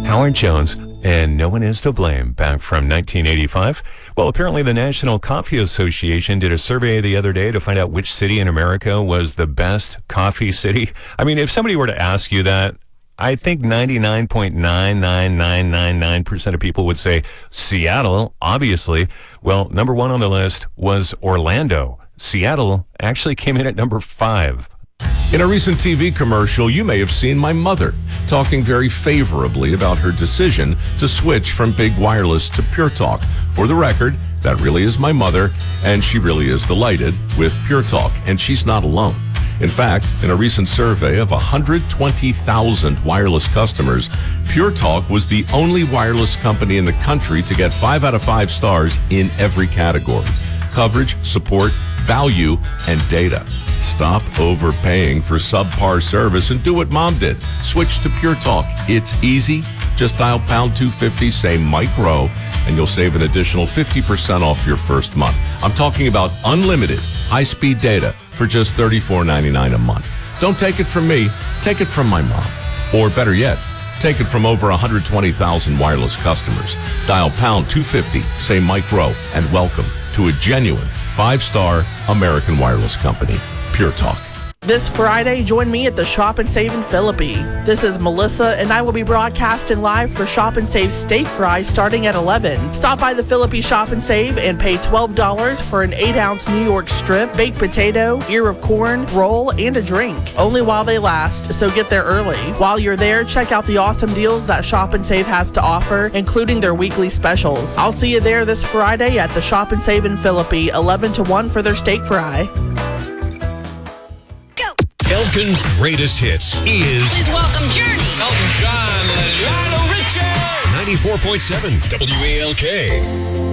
Howard Jones and No One Is to Blame, back from 1985. Well, apparently the National Coffee Association did a survey the other day to find out which city in America was the best coffee city. I mean, if somebody were to ask you that, I think 99.99999% of people would say Seattle, obviously. Well, number one on the list was Orlando. Seattle actually came in at number 5. In a recent TV commercial, you may have seen my mother talking very favorably about her decision to switch from big wireless to Pure Talk. For the record, that really is my mother, and she really is delighted with Pure Talk, and she's not alone. In fact, in a recent survey of 120,000 wireless customers, Pure Talk was the only wireless company in the country to get 5 out of 5 stars in every category: coverage, support, value, and data. Stop overpaying for subpar service and do what Mom did. Switch to Pure Talk. It's easy. Just dial pound 250, say Mike Rowe, and you'll save an additional 50% off your first month. I'm talking about unlimited high-speed data for just $34.99 a month. Don't take it from me. Take it from my mom. Or better yet, take it from over 120,000 wireless customers. Dial pound 250, say Mike Rowe, and welcome to a genuine 5-star American wireless company, Pure Talk. This Friday, join me at the Shop and Save in Philippi. This is Melissa, and I will be broadcasting live for Shop and Save steak fries starting at 11. Stop by the Philippi Shop and Save and pay $12 for an 8-ounce New York strip, baked potato, ear of corn, roll, and a drink. Only while they last, so get there early. While you're there, check out the awesome deals that Shop and Save has to offer, including their weekly specials. I'll see you there this Friday at the Shop and Save in Philippi, 11 to 1 for their steak fry. Elkin's greatest hits is... Please welcome Journey. Elton John, Lionel Richie. 94.7 WALK.